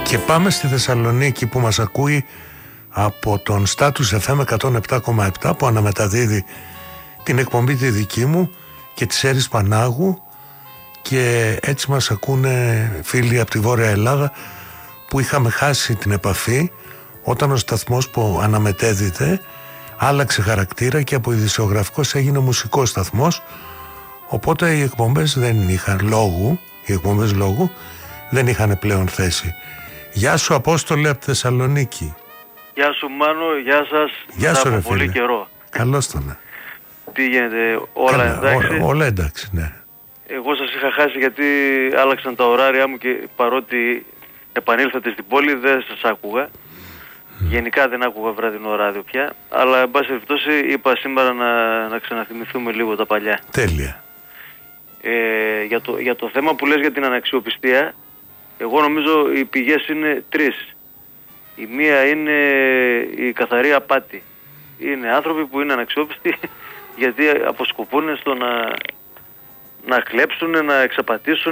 Και πάμε στη Θεσσαλονίκη που μας ακούει από τον Status FM 107,7 που αναμεταδίδει την εκπομπή τη δική μου και της Έρης Πανάγου, και έτσι μας ακούνε φίλοι από τη Βόρεια Ελλάδα που είχαμε χάσει την επαφή όταν ο σταθμός που αναμετέδιδε άλλαξε χαρακτήρα και από ειδησιογραφικός έγινε μουσικός σταθμός, οπότε οι εκπομπές δεν είχαν λόγου, δεν είχαν πλέον θέση. Γεια σου Απόστολε από τη Θεσσαλονίκη. Γεια σου Μάνο, γεια σας. Γεια σου ρε πολύ φίλε. καιρό. Καλώς τον. Τι γίνεται, όλα εντάξει? Όλα εντάξει, ναι. Εγώ σας είχα χάσει γιατί άλλαξαν τα ωράρια μου και παρότι επανήλθατε στην πόλη δεν σας άκουγα. Γενικά δεν άκουγα βραδινό ράδιο πια, αλλά εν πάση περιπτώσει είπα σήμερα να ξαναθυμηθούμε λίγο τα παλιά. Τέλεια. Για το θέμα που λες για την αναξιοπιστία, εγώ νομίζω οι πηγές είναι τρεις. Η μία είναι η καθαρή απάτη. Είναι άνθρωποι που είναι αναξιόπιστοι γιατί αποσκοπούν στο να κλέψουν, να εξαπατήσουν,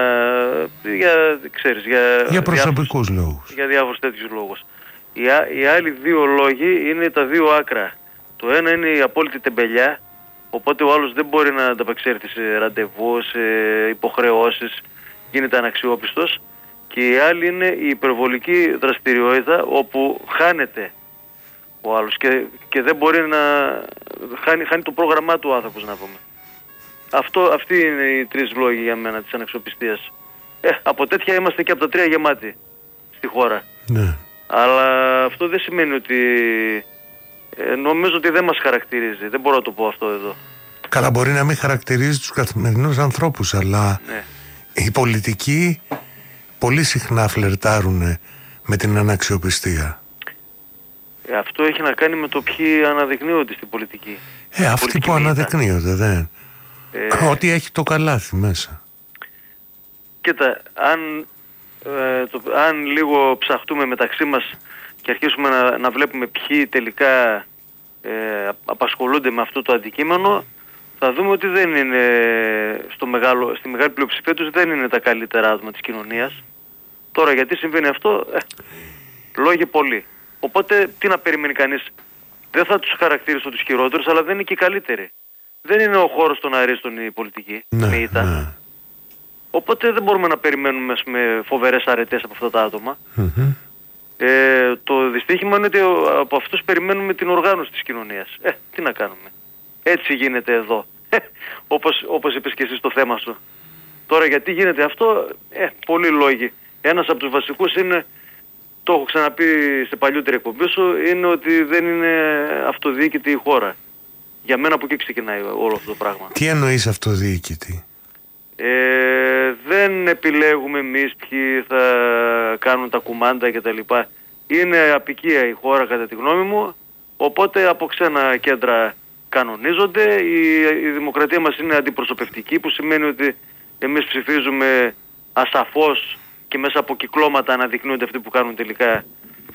για προσωπικούς λόγους. Για διάφορους τέτοιους λόγους. Οι άλλοι δύο λόγοι είναι τα δύο άκρα. Το ένα είναι η απόλυτη τεμπελιά, οπότε ο άλλος δεν μπορεί να ανταπεξέλθει σε ραντεβού, σε υποχρεώσεις, γίνεται αναξιόπιστος. Και η άλλη είναι η υπερβολική δραστηριότητα όπου χάνεται ο άλλος και δεν μπορεί να χάνει το πρόγραμμά του ο άνθρωπος, να πούμε. Αυτοί είναι οι τρεις λόγοι για μένα της αναξιοπιστίας. Από τέτοια είμαστε και από τα τρία γεμάτοι στη χώρα. Ναι. Αλλά αυτό δεν σημαίνει ότι νομίζω ότι δεν μας χαρακτηρίζει. Δεν μπορώ να το πω αυτό εδώ. Καλά, μπορεί να μην χαρακτηρίζει τους καθημερινούς ανθρώπους, αλλά ναι, οι πολιτικοί πολύ συχνά φλερτάρουν με την αναξιοπιστία. Αυτό έχει να κάνει με το ποιοι αναδεικνύονται στην πολιτική. Αυτοί που αναδεικνύονται, δεν. Ότι έχει το καλάθι μέσα. Κοίτα, αν λίγο ψαχτούμε μεταξύ μας και αρχίσουμε να βλέπουμε ποιοι τελικά απασχολούνται με αυτό το αντικείμενο, θα δούμε ότι δεν είναι στη μεγάλη πλειοψηφία τους δεν είναι τα καλύτερα άτομα της κοινωνίας. Τώρα γιατί συμβαίνει αυτό, λόγοι πολλοί. Οπότε τι να περιμένει κανείς? Δεν θα τους χαρακτηρίσω τους χειρότερους, αλλά δεν είναι και οι καλύτεροι. Δεν είναι ο χώρος των αρίστων η πολιτική, με ήττα. Ναι. Οπότε δεν μπορούμε να περιμένουμε φοβερές αρετές από αυτά τα άτομα. Το δυστύχημα είναι ότι από αυτούς περιμένουμε την οργάνωση της κοινωνίας. Τι να κάνουμε? Έτσι γίνεται εδώ. Όπως είπες και εσύ στο θέμα σου. Τώρα γιατί γίνεται αυτό? Πολλοί λόγοι. Ένας από τους βασικούς είναι, το έχω ξαναπεί σε παλιότερη εκπομπή σου, είναι ότι δεν είναι αυτοδιοίκητη η χώρα. Για μένα από εκεί ξεκινάει όλο αυτό το πράγμα. Τι εννοείς αυτοδιοίκητη? Δεν επιλέγουμε εμείς ποιοι θα κάνουν τα κουμάντα κτλ. Είναι απικία η χώρα κατά τη γνώμη μου, οπότε από ξένα κέντρα κανονίζονται. Η δημοκρατία μας είναι αντιπροσωπευτική, που σημαίνει ότι εμείς ψηφίζουμε ασαφώς και μέσα από κυκλώματα αναδεικνύονται αυτοί που κάνουν τελικά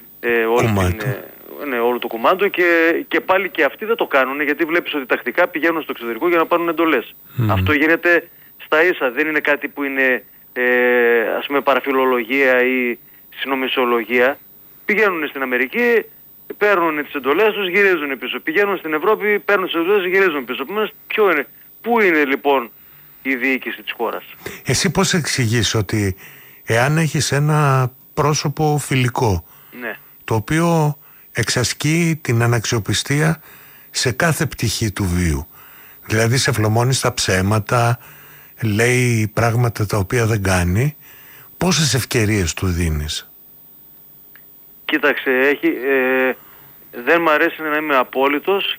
όλο το κουμάντο, και πάλι και αυτοί δεν το κάνουν, γιατί βλέπεις ότι τακτικά πηγαίνουν στο εξωτερικό για να πάρουν εντολές. Αυτό γίνεται στα ίσα, δεν είναι κάτι που είναι ας πούμε παραφιλολογία ή συνομισιολογία. Πηγαίνουν στην Αμερική, παίρνουν τις εντολές τους, γυρίζουν πίσω. Πηγαίνουν στην Ευρώπη, παίρνουν τις εντολές, γυρίζουν πίσω. Πού είναι λοιπόν η διοίκηση της χώρας? Εσύ πώς εξηγείς ότι εάν έχεις ένα πρόσωπο φιλικό, ναι, το οποίο εξασκεί την αναξιοπιστία σε κάθε πτυχή του βίου, δηλαδή σε φλωμώνει στα ψέματα, λέει πράγματα τα οποία δεν κάνει, πόσες ευκαιρίες του δίνεις? Κοίταξε, δεν μ' αρέσει να είμαι απόλυτος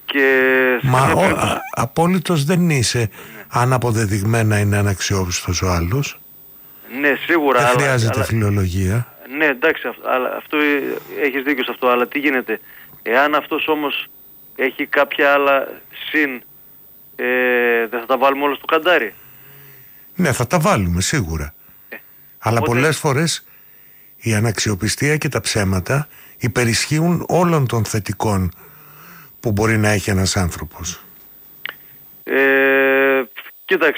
απόλυτος δεν είσαι, ναι, αν αποδεδειγμένα είναι αναξιόπιστος ο άλλος. Ναι, σίγουρα. Δεν χρειάζεται φιλολογία. Ναι, εντάξει, αυτό έχεις δίκιο σε αυτό, αλλά τι γίνεται? Εάν αυτός όμως έχει κάποια άλλα συν, δεν θα τα βάλουμε όλα στο καντάρι? Ναι, θα τα βάλουμε σίγουρα. Αλλά πολλές φορές η αναξιοπιστία και τα ψέματα υπερισχύουν όλων των θετικών που μπορεί να έχει ένας άνθρωπος. Κοίταξε,